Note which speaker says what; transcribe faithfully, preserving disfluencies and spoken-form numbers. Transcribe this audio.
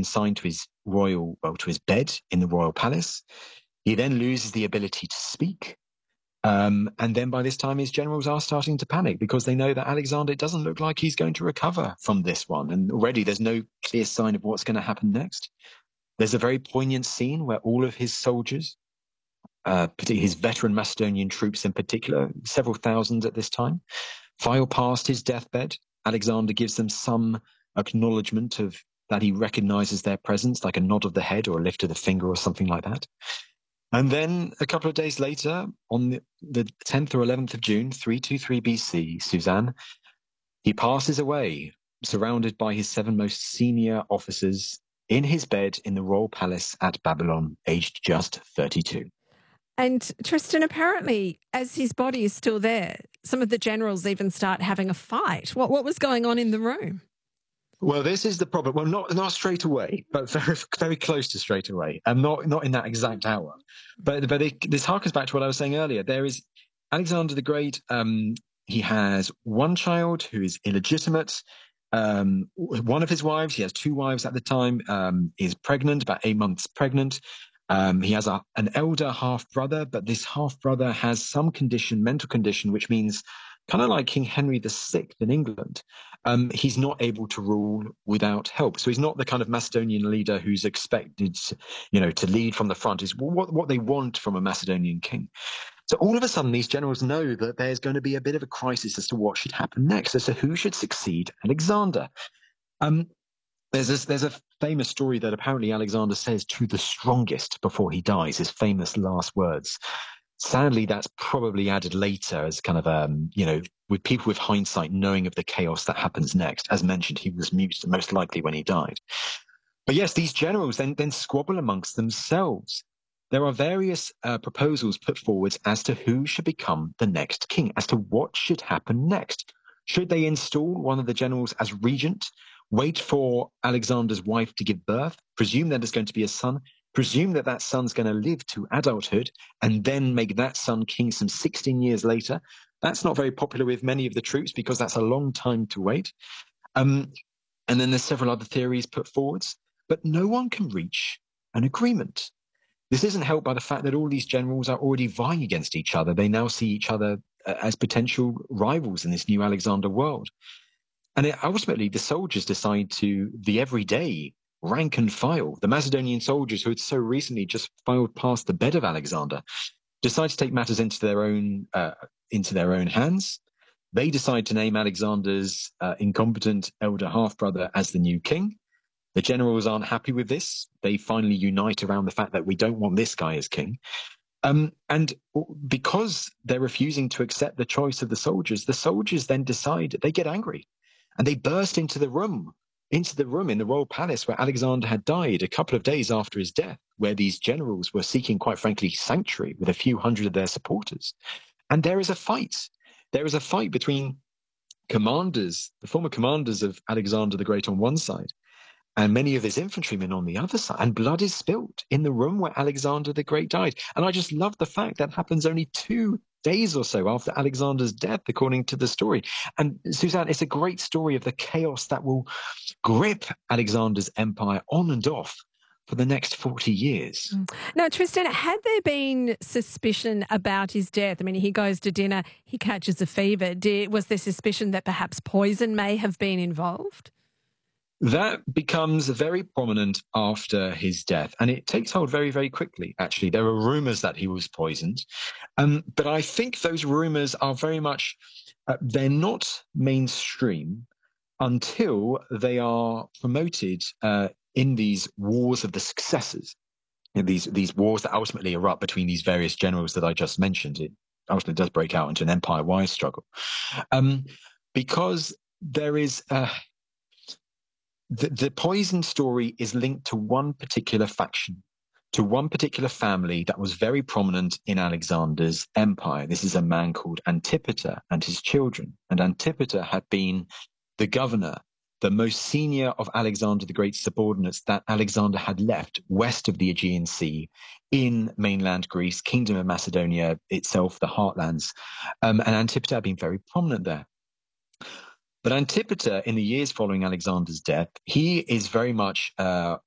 Speaker 1: consigned to his royal, well, to his bed in the royal palace. He then loses the ability to speak. Um, and then by this time, his generals are starting to panic because they know that Alexander, it doesn't look like he's going to recover from this one. And already there's no clear sign of what's going to happen next. There's a very poignant scene where all of his soldiers, uh, particularly his veteran Macedonian troops in particular, several thousand at this time, file past his deathbed. Alexander gives them some acknowledgement of that he recognizes their presence, like a nod of the head or a lift of the finger or something like that. And then a couple of days later, on the, the tenth or eleventh of June, three twenty-three B C, Suzanne, he passes away, surrounded by his seven most senior officers in his bed in the royal palace at Babylon, aged just thirty-two.
Speaker 2: And Tristan, apparently, as his body is still there, some of the generals even start having a fight. What what was going on in the room?
Speaker 1: Well, this is the problem. Well, not not straight away, but very very close to straight away, and not not in that exact hour. But but it, this harkens back to what I was saying earlier. There is Alexander the Great. Um, he has one child who is illegitimate. Um, one of his wives, he has two wives at the time, um, is pregnant, about eight months pregnant. Um, he has a, an elder half brother, but this half brother has some condition, mental condition, which means, kind of like King Henry the Sixth in England, um, he's not able to rule without help. So he's not the kind of Macedonian leader who's expected, you know, to lead from the front. Is what what they want from a Macedonian king. So all of a sudden, these generals know that there's going to be a bit of a crisis as to what should happen next, as to who should succeed Alexander. Um, there's a, there's a famous story that apparently Alexander says to the strongest before he dies, his famous last words. Sadly, that's probably added later as kind of, um, you know, with people with hindsight knowing of the chaos that happens next. As mentioned, he was mute, most likely when he died. But yes, these generals then, then squabble amongst themselves. There are various uh, proposals put forward as to who should become the next king, as to what should happen next. Should they install one of the generals as regent, wait for Alexander's wife to give birth, presume that there's going to be a son, presume that that son's going to live to adulthood, and then make that son king some sixteen years later? That's not very popular with many of the troops because that's a long time to wait. Um, and then there's several other theories put forwards, but no one can reach an agreement. This isn't helped by the fact that all these generals are already vying against each other. They now see each other uh, as potential rivals in this new Alexander world. And it, ultimately, the soldiers decide to, the everyday rank and file, the Macedonian soldiers who had so recently just filed past the bed of Alexander, decide to take matters into their own uh, into their own hands. They decide to name Alexander's uh, incompetent elder half-brother as the new king. The generals aren't happy with this. They finally unite around the fact that we don't want this guy as king. Um, and because they're refusing to accept the choice of the soldiers, the soldiers then decide, they get angry. And they burst into the room, into the room in the royal palace where Alexander had died a couple of days after his death, where these generals were seeking, quite frankly, sanctuary with a few hundred of their supporters. And there is a fight. There is a fight between commanders, the former commanders of Alexander the Great on one side, and many of his infantrymen on the other side. And blood is spilled in the room where Alexander the Great died. And I just love the fact that happens only two days or so after Alexander's death, according to the story. And Suzanne, it's a great story of the chaos that will grip Alexander's empire on and off for the next forty years.
Speaker 2: Now, Tristan, had there been suspicion about his death? I mean, he goes to dinner, he catches a fever. Did, was there suspicion that perhaps poison may have been involved?
Speaker 1: That becomes very prominent after his death, and it takes hold very, very quickly, actually. There are rumors that he was poisoned, um, but I think those rumors are very much, uh, they're not mainstream until they are promoted uh, in these wars of the successors, in these, these wars that ultimately erupt between these various generals that I just mentioned. It ultimately does break out into an empire-wide struggle. Um, because there is... Uh, The, the poison story is linked to one particular faction, to one particular family that was very prominent in Alexander's empire. This is a man called Antipater and his children. And Antipater had been the governor, the most senior of Alexander the Great's subordinates that Alexander had left west of the Aegean Sea in mainland Greece, Kingdom of Macedonia itself, the heartlands. Um, and Antipater had been very prominent there. But Antipater, in the years following Alexander's death, he is very much uh,